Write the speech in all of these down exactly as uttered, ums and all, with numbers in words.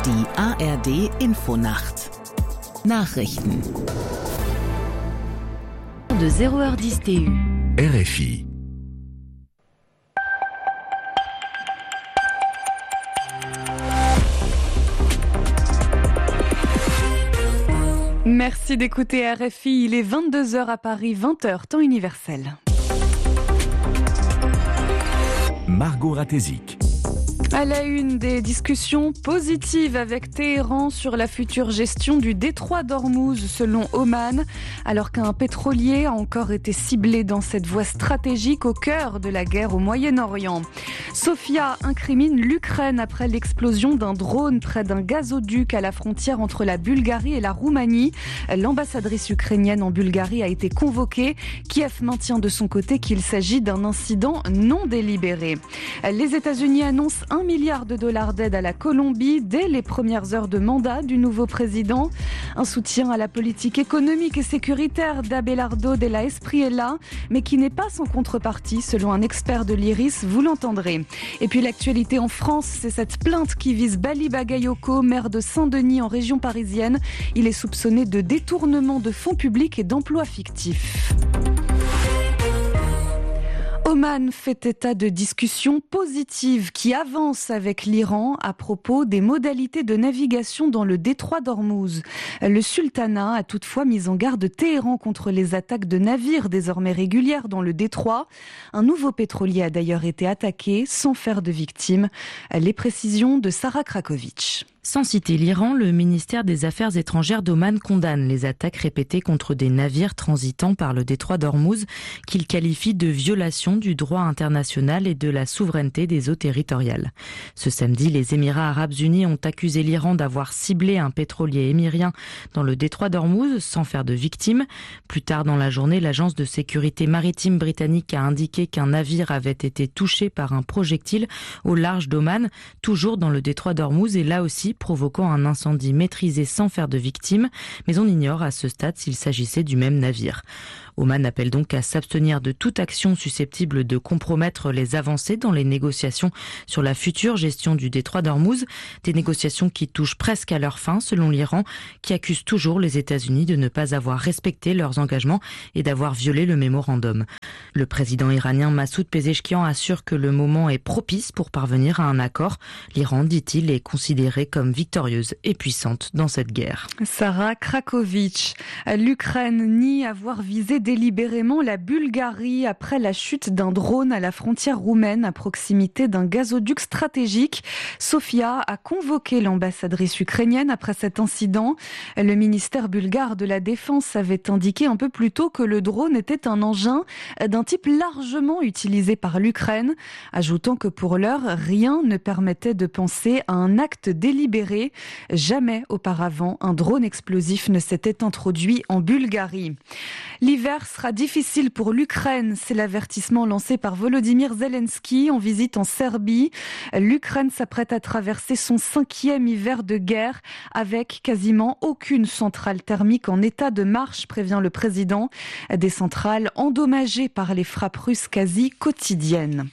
Die A R D-Infonacht. Nachrichten. De zéro heure dix T U. R F I. Merci d'écouter R F I, il est vingt-deux heures à Paris, vingt heures, temps universel. Margot Ratézik. À la une, des discussions positives avec Téhéran sur la future gestion du détroit d'Ormuz selon Oman, alors qu'un pétrolier a encore été ciblé dans cette voie stratégique au cœur de la guerre au Moyen-Orient. Sofia incrimine l'Ukraine après l'explosion d'un drone près d'un gazoduc à la frontière entre la Bulgarie et la Roumanie. L'ambassadrice ukrainienne en Bulgarie a été convoquée. Kiev maintient de son côté qu'il s'agit d'un incident non délibéré. Les États-Unis annoncent un milliard de dollars d'aide à la Colombie dès les premières heures de mandat du nouveau président. Un soutien à la politique économique et sécuritaire d'Abelardo de la Espriella, mais qui n'est pas sans contrepartie, selon un expert de l'Iris, vous l'entendrez. Et puis l'actualité en France, c'est cette plainte qui vise Bali Bagayoko, maire de Saint-Denis en région parisienne. Il est soupçonné de détournement de fonds publics et d'emplois fictifs. Oman fait état de discussions positives qui avancent avec l'Iran à propos des modalités de navigation dans le détroit d'Ormuz. Le sultanat a toutefois mis en garde Téhéran contre les attaques de navires désormais régulières dans le détroit. Un nouveau pétrolier a d'ailleurs été attaqué sans faire de victimes. Les précisions de Sarah Krakovic. Sans citer l'Iran, le ministère des Affaires étrangères d'Oman condamne les attaques répétées contre des navires transitant par le détroit d'Ormuz qu'il qualifie de violation du droit international et de la souveraineté des eaux territoriales. Ce samedi, les Émirats arabes unis ont accusé l'Iran d'avoir ciblé un pétrolier émirien dans le détroit d'Ormuz sans faire de victimes. Plus tard dans la journée, l'agence de sécurité maritime britannique a indiqué qu'un navire avait été touché par un projectile au large d'Oman, toujours dans le détroit d'Ormuz et là aussi provoquant un incendie maîtrisé sans faire de victimes, mais on ignore à ce stade s'il s'agissait du même navire. Oman appelle donc à s'abstenir de toute action susceptible de compromettre les avancées dans les négociations sur la future gestion du détroit d'Ormuz, des négociations qui touchent presque à leur fin selon l'Iran, qui accuse toujours les États-Unis de ne pas avoir respecté leurs engagements et d'avoir violé le mémorandum. Le président iranien Massoud Pezeshkian assure que le moment est propice pour parvenir à un accord. L'Iran, dit-il, est considérée comme victorieuse et puissante dans cette guerre. Sarah Krakovic. L'Ukraine nie avoir visé délibérément la Bulgarie après la chute d'un drone à la frontière roumaine à proximité d'un gazoduc stratégique. Sofia a convoqué l'ambassadrice ukrainienne après cet incident. Le ministère bulgare de la Défense avait indiqué un peu plus tôt que le drone était un engin d'un type largement utilisé par l'Ukraine, ajoutant que pour l'heure, rien ne permettait de penser à un acte délibéré. Jamais auparavant, un drone explosif ne s'était introduit en Bulgarie. L'hiver sera difficile pour l'Ukraine, c'est l'avertissement lancé par Volodymyr Zelensky en visite en Serbie. L'Ukraine s'apprête à traverser son cinquième hiver de guerre avec quasiment aucune centrale thermique en état de marche, prévient le président. Des centrales endommagées par les frappes russes quasi quotidiennes.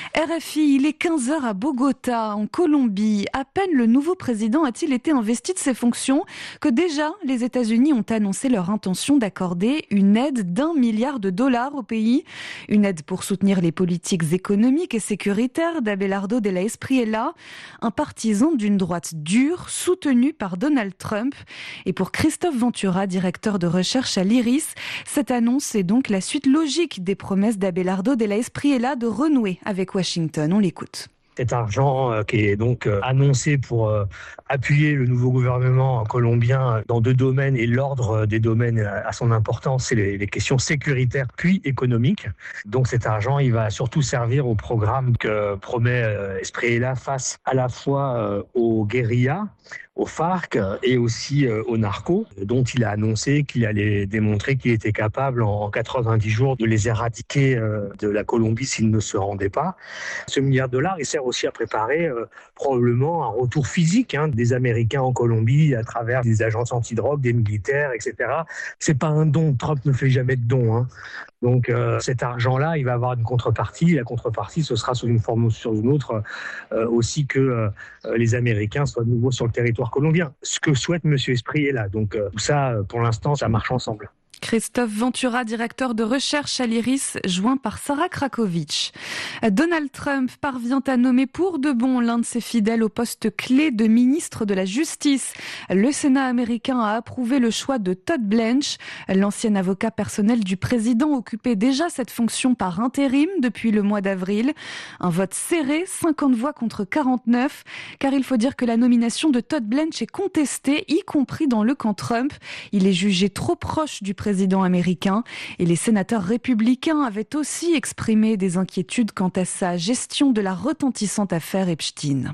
R F I, il est quinze heures à Bogota, en Colombie. À peine le nouveau président a-t-il été investi de ses fonctions que déjà les États-Unis ont annoncé leur intention d'accorder une aide d'un milliard de dollars au pays. Une aide pour soutenir les politiques économiques et sécuritaires d'Abelardo de la Espriella, un partisan d'une droite dure soutenue par Donald Trump. Et pour Christophe Ventura, directeur de recherche à l'Iris, cette annonce est donc la suite logique des promesses d'Abelardo de la Espriella de renouer avec Washington. On l'écoute. Cet argent euh, qui est donc euh, annoncé pour euh, appuyer le nouveau gouvernement colombien dans deux domaines, et l'ordre des domaines à son importance, c'est les, les questions sécuritaires puis économiques. Donc cet argent, il va surtout servir au programme que promet euh, Espriella face à la fois euh, aux guérillas, aux FARC et aussi euh, aux narcos, dont il a annoncé qu'il allait démontrer qu'il était capable en quatre-vingt-dix jours de les éradiquer euh, de la Colombie s'ils ne se rendaient pas. Ce milliard de dollars, il sert aussi à préparer euh, probablement un retour physique hein, des Américains en Colombie à travers des agences antidrogue, des militaires, et cetera. C'est pas un don. Trump ne fait jamais de don. Hein. Donc euh, cet argent-là, il va avoir une contrepartie. La contrepartie, ce sera sous une forme ou sur une autre euh, aussi que euh, les Américains soient de nouveau sur le territoire colombien. Ce que souhaite M. Esprit est là. Donc euh, tout ça, pour l'instant, ça marche ensemble. Christophe Ventura, directeur de recherche à l'Iris, joint par Sarah Krakowicz. Donald Trump parvient à nommer pour de bon l'un de ses fidèles au poste clé de ministre de la Justice. Le Sénat américain a approuvé le choix de Todd Blanche. L'ancien avocat personnel du président occupait déjà cette fonction par intérim depuis le mois d'avril. Un vote serré, cinquante voix contre quarante-neuf, car il faut dire que la nomination de Todd Blanche est contestée, y compris dans le camp Trump. Il est jugé trop proche du président président américain et les sénateurs républicains avaient aussi exprimé des inquiétudes quant à sa gestion de la retentissante affaire Epstein.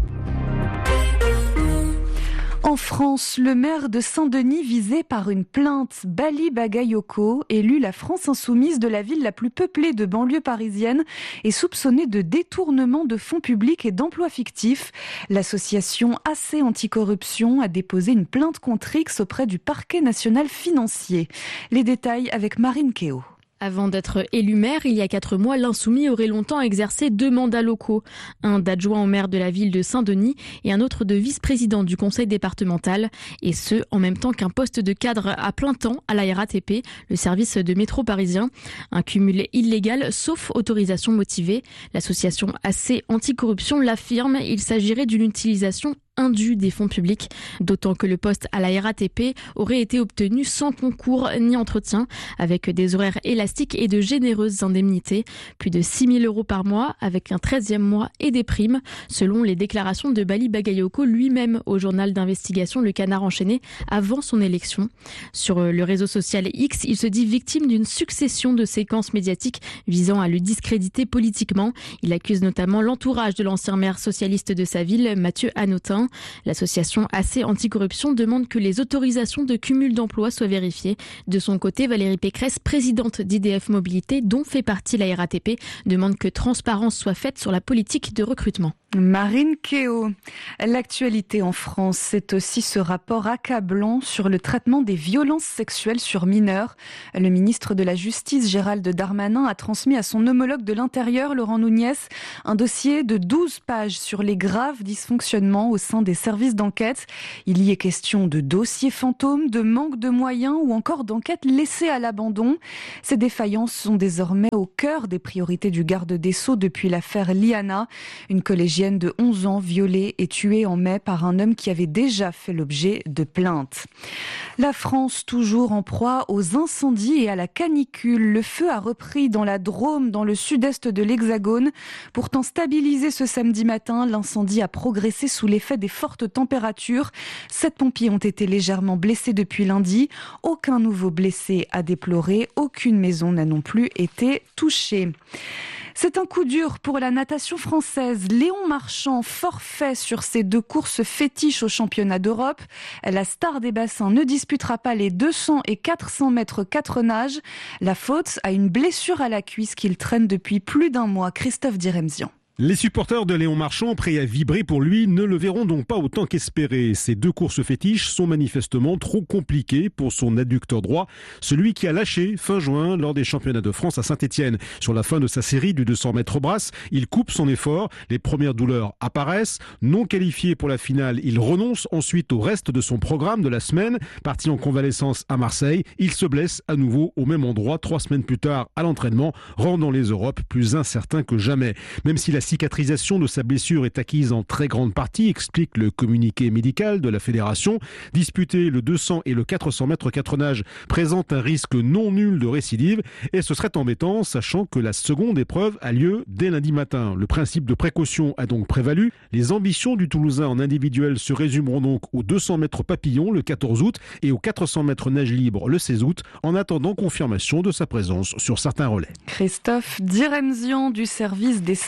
En France, le maire de Saint-Denis visé par une plainte. Bali Bagayoko, élu la France insoumise de la ville la plus peuplée de banlieue parisienne, est soupçonné de détournement de fonds publics et d'emplois fictifs. L'association A C Anticorruption a déposé une plainte contre X auprès du parquet national financier. Les détails avec Marine Kéo. Avant d'être élu maire, il y a quatre mois, l'insoumis aurait longtemps exercé deux mandats locaux. Un d'adjoint au maire de la ville de Saint-Denis et un autre de vice-président du conseil départemental. Et ce, en même temps qu'un poste de cadre à plein temps à la R A T P, le service de métro parisien. Un cumul illégal, sauf autorisation motivée. L'association A C Anticorruption l'affirme, il s'agirait d'une utilisation indue des fonds publics, d'autant que le poste à la R A T P aurait été obtenu sans concours ni entretien, avec des horaires élastiques et de généreuses indemnités, plus de six mille euros par mois, avec un treizième mois et des primes, selon les déclarations de Bali Bagayoko lui-même au journal d'investigation Le Canard enchaîné avant son élection. Sur le réseau social X, il se dit victime d'une succession de séquences médiatiques visant à le discréditer politiquement. Il accuse notamment l'entourage de l'ancien maire socialiste de sa ville, Mathieu Hanotin. L'association A C Anticorruption demande que les autorisations de cumul d'emplois soient vérifiées. De son côté, Valérie Pécresse, présidente d'I D F Mobilité, dont fait partie la R A T P, demande que transparence soit faite sur la politique de recrutement. Marine Kéo. L'actualité en France, c'est aussi ce rapport accablant sur le traitement des violences sexuelles sur mineurs. Le ministre de la Justice, Gérald Darmanin, a transmis à son homologue de l'Intérieur, Laurent Nunez, un dossier de douze pages sur les graves dysfonctionnements au sein des services d'enquête. Il y est question de dossiers fantômes, de manque de moyens ou encore d'enquêtes laissées à l'abandon. Ces défaillances sont désormais au cœur des priorités du garde des Sceaux depuis l'affaire Liana, une collégienne de onze ans violée et tuée en mai par un homme qui avait déjà fait l'objet de plaintes. La France toujours en proie aux incendies et à la canicule. Le feu a repris dans la Drôme, dans le sud-est de l'Hexagone. Pourtant stabilisé ce samedi matin, l'incendie a progressé sous l'effet des fortes températures. Sept pompiers ont été légèrement blessés depuis lundi. Aucun nouveau blessé à déplorer. Aucune maison n'a non plus été touchée. C'est un coup dur pour la natation française. Léon Marchand, forfait sur ses deux courses fétiches au championnat d'Europe. La star des bassins ne disputera pas les deux cents et quatre cents mètres quatre nages. La faute à une blessure à la cuisse qu'il traîne depuis plus d'un mois. Christophe Diremzian. Les supporters de Léon Marchand, prêts à vibrer pour lui, ne le verront donc pas autant qu'espéré. Ces deux courses fétiches sont manifestement trop compliquées pour son adducteur droit, celui qui a lâché fin juin lors des championnats de France à Saint-Étienne. Sur la fin de sa série du deux cents mètres brasse, il coupe son effort, les premières douleurs apparaissent. Non qualifié pour la finale, il renonce ensuite au reste de son programme de la semaine. Parti en convalescence à Marseille, il se blesse à nouveau au même endroit trois semaines plus tard à l'entraînement, rendant les Europes plus incertains que jamais. Même si la cicatrisation de sa blessure est acquise en très grande partie, explique le communiqué médical de la fédération. Disputer le deux cents et le quatre cents mètres quatre nages présente un risque non nul de récidive et ce serait embêtant, sachant que la seconde épreuve a lieu dès lundi matin. Le principe de précaution a donc prévalu. Les ambitions du Toulousain en individuel se résumeront donc aux deux cents mètres papillon le quatorze août et aux quatre cents mètres nage libre le seize août, en attendant confirmation de sa présence sur certains relais. Christophe Diremzian du service des sports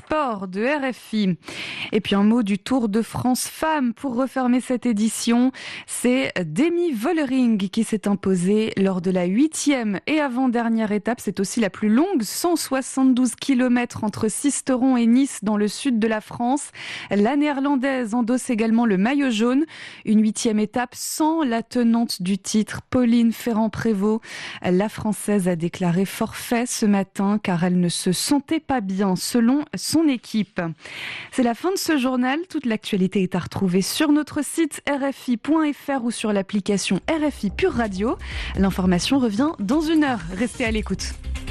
heure de R F I. Et puis un mot du Tour de France Femmes pour refermer cette édition. C'est Demi Vollering qui s'est imposée lors de la huitième et avant-dernière étape. C'est aussi la plus longue, cent soixante-douze kilomètres entre Sisteron et Nice dans le sud de la France. La néerlandaise endosse également le maillot jaune. Une huitième étape sans la tenante du titre, Pauline Ferrand-Prévot. La Française a déclaré forfait ce matin car elle ne se sentait pas bien selon son équipe. C'est la fin de ce journal. Toute l'actualité est à retrouver sur notre site r f i point f r ou sur l'application R F I Pure Radio. L'information revient dans une heure. Restez à l'écoute.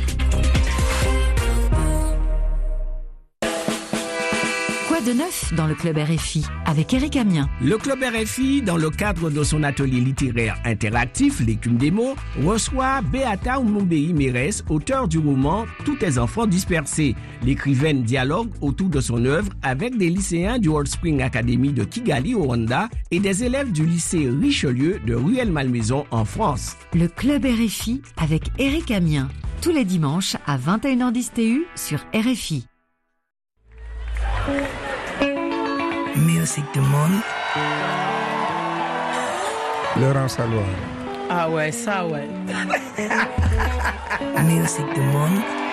Quoi de neuf dans le club R F I avec Éric Amiens? Le club R F I, dans le cadre de son atelier littéraire interactif L'écume des mots, reçoit Beata Oumoumbéi Mérès, auteur du roman Tous tes enfants dispersés. L'écrivaine dialogue autour de son œuvre avec des lycéens du Old Spring Academy de Kigali au Rwanda et des élèves du lycée Richelieu de Rueil-Malmaison en France. Le club R F I avec Éric Amiens, tous les dimanches à vingt et une heures dix T U sur R F I. Music du monde. Laurent Salois. Ah ouais, ça ouais. Music du monde.